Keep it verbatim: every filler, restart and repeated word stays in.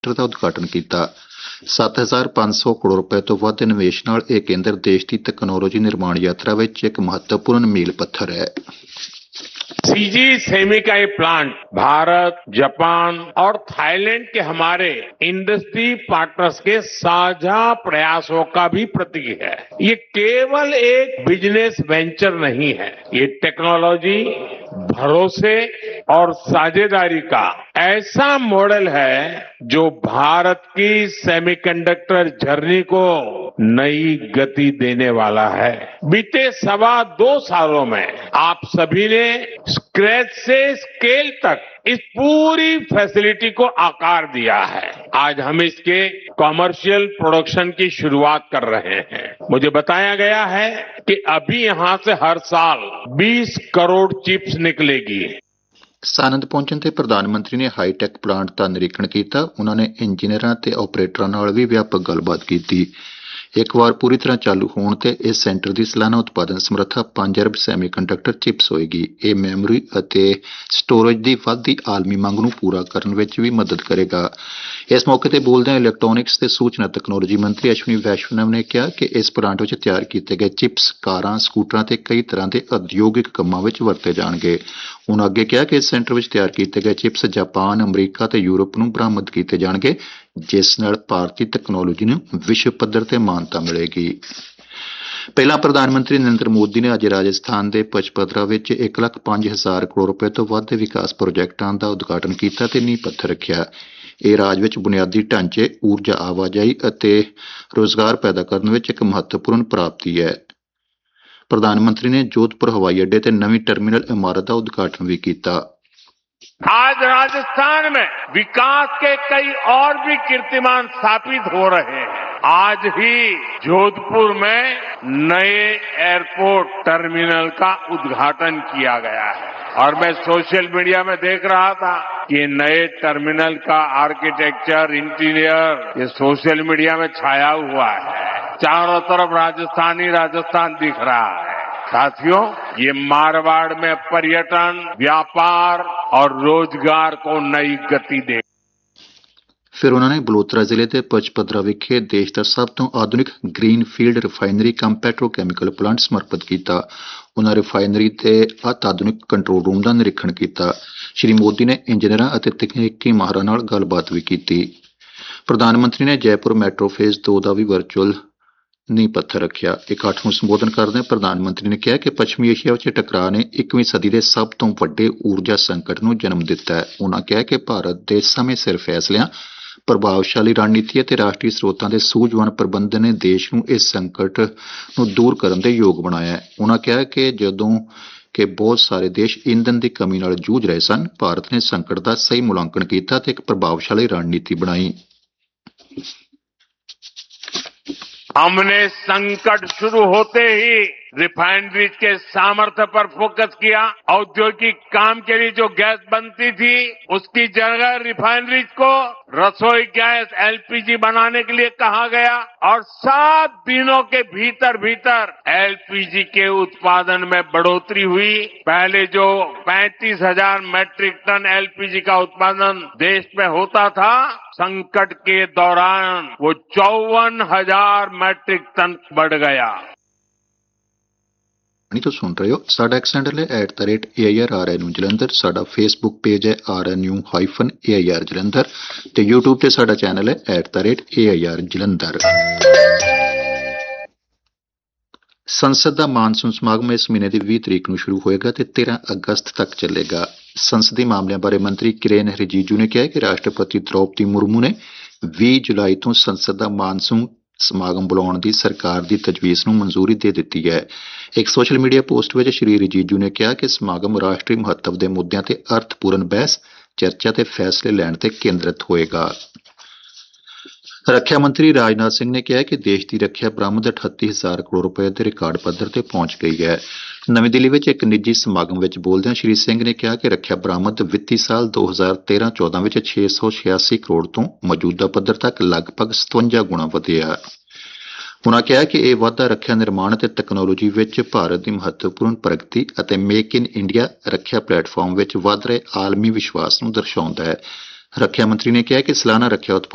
Centre ਦਾ ਉਦਘਾਟਨ ਕੀਤਾ। ਸੱਤ ਹਜ਼ਾਰ ਪੰਜ ਸੌ ਕਰੋੜ ਰੁਪਏ ਤੋਂ ਵੱਧ ਦੇ ਨਿਵੇਸ਼ ਨਾਲ ਇਹ ਕੇਂਦਰ ਦੇਸ਼ ਦੀ ਤਕਨਾਲੋਜੀ ਨਿਰਮਾਣ ਯਾਤਰਾ ਵਿੱਚ ਇੱਕ ਮਹੱਤਵਪੂਰਨ ਮੀਲ ਪੱਥਰ ਹੈ। सीजी सेमी का ये प्लांट भारत, जापान और थाईलैंड के हमारे इंडस्ट्री पार्टनर्स के साझा प्रयासों का भी प्रतीक है। ये केवल एक बिजनेस वेंचर नहीं है, ये टेक्नोलॉजी, भरोसे और साझेदारी का ऐसा मॉडल है जो भारत की सेमीकंडक्टर जर्नी को नई गति देने वाला है। बीते सवा दो सालों में आप सभी ने स्क्रैच से स्केल तक इस पूरी फैसिलिटी को आकार दिया है। आज हम इसके कॉमर्शियल प्रोडक्शन की शुरुआत कर रहे हैं। मुझे बताया गया है कि अभी यहां से हर साल बीस करोड़ चिप्स निकलेगी। ਸਾਨੰਦ ਪਹੁੰਚਣ ਤੇ ਪ੍ਰਧਾਨ ਮੰਤਰੀ ਨੇ ਹਾਈਟੈਕ ਪਲਾਂਟ ਦਾ ਨਿਰੀਖਣ ਕੀਤਾ। ਉਹਨਾਂ ਨੇ ਇੰਜੀਨੀਅਰਾਂ ਤੇ ਆਪਰੇਟਰਾਂ ਨਾਲ ਵੀ ਵਿਆਪਕ ਗੱਲਬਾਤ ਕੀਤੀ। ਇੱਕ ਵਾਰ ਪੂਰੀ ਤਰ੍ਹਾਂ ਚਾਲੂ ਹੋਣ ਤੇ ਇਸ ਸੈਂਟਰ ਦੀ ਸਾਲਾਨਾ ਉਤਪਾਦਨ ਸਮਰੱਥਾ ਪੰਜ ਅਰਬ ਸੈਮੀਕੰਡਕਟਰ ਚਿਪਸ ਹੋਏਗੀ। ਇਹ ਮੈਮਰੀ ਅਤੇ ਸਟੋਰੇਜ ਦੀ ਵੱਧਦੀ ਆਲਮੀ ਮੰਗ ਨੂੰ ਪੂਰਾ ਕਰਨ ਵਿੱਚ ਵੀ ਮਦਦ ਕਰੇਗਾ। ਇਸ ਮੌਕੇ ਤੇ ਬੋਲਦਿਆਂ ਇਲੈਕਟ੍ਰੋਨਿਕਸ ਤੇ ਸੂਚਨਾ ਤਕਨਾਲੋਜੀ ਮੰਤਰੀ ਅਸ਼ਵਨੀ ਵੈਸ਼ਨਵ ਨੇ ਕਿਹਾ ਕਿ ਇਸ ਪਲਾਂਟ ਵਿੱਚ ਤਿਆਰ ਕੀਤੇ ਗਏ ਚਿਪਸ ਕਾਰਾਂ, ਸਕੂਟਰਾਂ ਤੇ ਕਈ ਤਰ੍ਹਾਂ ਦੇ ਉਦਯੋਗਿਕ ਕੰਮਾਂ ਵਿੱਚ ਵਰਤੇ ਜਾਣਗੇ। ਉਹਨਾਂ ਅੱਗੇ ਕਿਹਾ ਕਿ ਇਸ ਸੈਂਟਰ ਵਿੱਚ ਤਿਆਰ ਕੀਤੇ ਗਏ ਚਿਪਸ ਜਾਪਾਨ, ਅਮਰੀਕਾ ਤੇ ਯੂਰਪ ਨੂੰ ਬਰਾਮਦ ਕੀਤੇ ਜਾਣਗੇ, ਜਿਸ ਨਾਲ ਭਾਰਤੀ ਤਕਨਾਲੋਜੀ ਨੂੰ ਵਿਸ਼ਵ ਪੱਧਰ ਤੇ ਮਾਨਤਾ ਮਿਲੇਗੀ। ਪਹਿਲਾਂ ਪ੍ਰਧਾਨ ਮੰਤਰੀ ਨਰਿੰਦਰ ਮੋਦੀ ਨੇ ਅੱਜ ਰਾਜਸਥਾਨ ਦੇ ਪਚਪਦਰਾ ਵਿੱਚ ਇੱਕ ਲੱਖ ਪੰਜ ਹਜ਼ਾਰ ਕਰੋੜ ਰੁਪਏ ਤੋਂ ਵੱਧ ਦੇ ਵਿਕਾਸ ਪ੍ਰੋਜੈਕਟਾਂ ਦਾ ਉਦਘਾਟਨ ਕੀਤਾ ਤੇ ਨੀਂਹ ਪੱਥਰ ਰੱਖਿਆ। ਇਹ ਰਾਜ ਵਿੱਚ ਬੁਨਿਆਦੀ ਢਾਂਚੇ, ਊਰਜਾ, ਆਵਾਜਾਈ ਅਤੇ ਰੋਜ਼ਗਾਰ ਪੈਦਾ ਕਰਨ ਵਿੱਚ ਇੱਕ ਮਹੱਤਵਪੂਰਨ ਪ੍ਰਾਪਤੀ ਹੈ। ਪ੍ਰਧਾਨ ਮੰਤਰੀ ਨੇ ਜੋਧਪੁਰ ਹਵਾਈ ਅੱਡੇ ਤੇ ਨਵੀਂ ਟਰਮੀਨਲ ਇਮਾਰਤ ਦਾ ਉਦਘਾਟਨ ਵੀ ਕੀਤਾ। आज राजस्थान में विकास के कई और भी कीर्तिमान स्थापित हो रहे हैं। आज ही जोधपुर में नए एयरपोर्ट टर्मिनल का उद्घाटन किया गया है और मैं सोशल मीडिया में देख रहा था कि नए टर्मिनल का आर्किटेक्चर, इंटीरियर ये सोशल मीडिया में छाया हुआ है। चारों तरफ राजस्थान ही राजस्थान दिख रहा है। साथियों, ये मारवाड़ में पर्यटन, व्यापार और रोजगार को नई गति दे। ਫਿਰ ਉਹਨਾਂ ਨੇ ਬਲੋਤਰਾ ਜ਼ਿਲ੍ਹੇ ਦੇ ਪਚਪਦਰਾ ਵਿਖੇ ਦੇਸ਼ ਦਾ ਸਭ ਤੋਂ ਆਧੁਨਿਕ ਗ੍ਰੀਨ ਫੀਲਡ ਰਿਫਾਈਨਰੀ ਕਮ ਪੈਟਰੋਕੈਮੀਕਲ ਪਲਾਂਟ ਸਮਰਪਿਤ ਕੀਤਾ। ਉਹਨਾਂ ਰਿਫਾਈਨਰੀ ਤੇ ਅਤਿਆਧੁਨਿਕ ਕੰਟਰੋਲ ਰੂਮ ਦਾ ਨਿਰੀਖਣ ਕੀਤਾ। ਸ਼੍ਰੀ ਮੋਦੀ ਨੇ ਇੰਜੀਨੀਅਰਾਂ ਅਤੇ ਤਕਨੀਕੀ ਮਾਹਰਾਂ ਨਾਲ ਗੱਲਬਾਤ ਵੀ ਕੀਤੀ। ਪ੍ਰਧਾਨ ਮੰਤਰੀ ਨੇ ਜੈਪੁਰ ਮੈਟਰੋ ਫੇਜ਼ ਦੋ ਦਾ ਵੀ ਵਰਚੁਅਲ ਨੀਂਹ ਪੱਥਰ ਰੱਖਿਆ। ਇਕੱਠ ਨੂੰ ਸੰਬੋਧਨ ਕਰਦਿਆਂ ਪ੍ਰਧਾਨ ਮੰਤਰੀ ਨੇ ਕਿਹਾ ਕਿ ਪੱਛਮੀ ਏਸ਼ੀਆ ਵਿੱਚ ਟਕਰਾਅ ਨੇ ਇੱਕਵੀਂ ਸਦੀ ਦੇ ਸਭ ਤੋਂ ਵੱਡੇ ਊਰਜਾ ਸੰਕਟ ਨੂੰ ਜਨਮ ਦਿੱਤਾ ਹੈ। ਉਹਨਾਂ ਕਿਹਾ ਕਿ ਭਾਰਤ ਦੇ ਸਮੇਂ ਸਿਰ ਫੈਸਲਿਆਂ, ਪ੍ਰਭਾਵਸ਼ਾਲੀ ਰਣਨੀਤੀ ਅਤੇ ਰਾਸ਼ਟਰੀ ਸਰੋਤਾਂ ਦੇ ਸੂਝਵਾਨ ਪ੍ਰਬੰਧਨ ਨੇ ਦੇਸ਼ ਨੂੰ ਇਸ ਸੰਕਟ ਨੂੰ ਦੂਰ ਕਰਨ ਦੇ ਯੋਗ ਬਣਾਇਆ ਹੈ। ਉਹਨਾਂ ਕਿਹਾ ਕਿ ਜਦੋਂ ਕਿ ਬਹੁਤ ਸਾਰੇ ਦੇਸ਼ ਈਂਧਨ ਦੀ ਕਮੀ ਨਾਲ ਜੂਝ ਰਹੇ ਸਨ, ਭਾਰਤ ਨੇ ਸੰਕਟ ਦਾ ਸਹੀ ਮੁਲਾਂਕਣ ਕੀਤਾ ਤੇ ਇੱਕ ਪ੍ਰਭਾਵਸ਼ਾਲੀ ਰਣਨੀਤੀ ਬਣਾਈ। हमने संकट शुरू होते ही रिफाइनरीज के सामर्थ्य पर फोकस किया। औद्योगिक काम के लिए जो गैस बनती थी उसकी जगह रिफाइनरीज को रसोई गैस एलपीजी बनाने के लिए कहा गया और सात दिनों के भीतर भीतर एलपीजी के उत्पादन में बढ़ोतरी हुई। पहले जो पैंतीस हजार मैट्रिक टन एलपीजी का उत्पादन देश में होता था, संकट के दौरान वो चौवन हजार मैट्रिक टन बढ़ गया। तो सुन रहे हो, साडा एक्स हैंडल है at the rate A I R are N you Jalandhar. साडा फेसबुक पेज है are N you hyphen A I R Jalandhar ते यूट्यूब ते साडा चैनल है at the rate A I R Jalandhar. ਸੰਸਦ ਦਾ ਮਾਨਸੂਨ ਸਮਾਗਮ ਇਸ ਮਹੀਨੇ ਦੀ ਵੀਹ ਤਰੀਕ ਨੂੰ ਸ਼ੁਰੂ ਹੋਏਗਾ ਤੇ ਤੇਰਾਂ ਅਗਸਤ ਤੱਕ ਚੱਲੇਗਾ। ਸੰਸਦੀ ਮਾਮਲਿਆਂ ਬਾਰੇ ਮੰਤਰੀ ਕਿਰੇਨ ਰਿਜੀਜੂ ਨੇ ਕਿਹਾ ਕਿ ਰਾਸ਼ਟਰਪਤੀ ਦ੍ਰੌਪਦੀ ਮੁਰਮੂ ਨੇ ਵੀਹ ਜੁਲਾਈ ਤੋਂ ਸੰਸਦ ਦਾ ਮਾਨਸੂਨ ਸਮਾਗਮ ਬੁਲਾਉਣ ਦੀ ਸਰਕਾਰ ਦੀ ਤਜਵੀਜ਼ ਨੂੰ ਮਨਜ਼ੂਰੀ ਦੇ ਦਿੱਤੀ ਹੈ। ਇੱਕ ਸੋਸ਼ਲ ਮੀਡੀਆ ਪੋਸਟ ਵਿੱਚ ਸ਼੍ਰੀ ਰਿਜੀਜੂ ਨੇ ਕਿਹਾ ਕਿ ਸਮਾਗਮ ਰਾਸ਼ਟਰੀ ਮਹੱਤਵ ਦੇ ਮੁੱਦਿਆਂ ਤੇ ਅਰਥਪੂਰਨ ਬਹਿਸ, ਚਰਚਾ ਤੇ ਫੈਸਲੇ ਲੈਣ ਤੇ ਕੇਂਦਰਿਤ ਹੋਏਗਾ। ਰੱਖਿਆ ਮੰਤਰੀ ਰਾਜਨਾਥ ਸਿੰਘ ਨੇ ਕਿਹਾ ਕਿ ਦੇਸ਼ ਦੀ ਰੱਖਿਆ ਬਰਾਮਦ ਅਠੱਤੀ ਹਜ਼ਾਰ ਕਰੋੜ ਰੁਪਏ ਦੇ ਰਿਕਾਰਡ ਪੱਧਰ ਤੇ ਪਹੁੰਚ ਗਈ ਹੈ। ਨਵੀਂ ਦਿੱਲੀ ਵਿੱਚ ਇੱਕ ਨਿੱਜੀ ਸਮਾਗਮ ਵਿੱਚ ਬੋਲਦਿਆਂ ਸ਼੍ਰੀ ਸਿੰਘ ਨੇ ਕਿਹਾ ਕਿ ਰੱਖਿਆ ਬਰਾਮਦ ਵਿੱਤੀ ਸਾਲ ਦੋ ਹਜ਼ਾਰ ਤੇਰਾਂ ਚੌਦਾਂ ਵਿੱਚ ਛੇ ਸੌ ਛਿਆਸੀ ਕਰੋੜ ਤੋਂ ਮੌਜੂਦਾ ਪੱਧਰ ਤੱਕ ਲਗਭਗ ਸਤਵੰਜਾ ਗੁਣਾ ਵਧਿਆ। ਉਨ੍ਹਾਂ ਕਿਹਾ ਕਿ ਇਹ ਵਾਧਾ ਰੱਖਿਆ ਨਿਰਮਾਣ ਅਤੇ ਤਕਨਾਲੋਜੀ ਵਿੱਚ ਭਾਰਤ ਦੀ ਮਹੱਤਵਪੂਰਨ ਪ੍ਰਗਤੀ ਅਤੇ ਮੇਕ ਇਨ ਇੰਡੀਆ ਰੱਖਿਆ ਪਲੇਟਫਾਰਮ ਵਿੱਚ ਵਧ ਰਹੇ ਆਲਮੀ ਵਿਸ਼ਵਾਸ ਨੂੰ ਦਰਸਾਉਂਦਾ ਹੈ। ਰੱਖਿਆ ਮੰਤਰੀ ਨੇ ਕਿਹਾ ਕਿ ਸਾਲਾਨਾ ਰੱਖਿਆ ਉਤਪਾਦਨ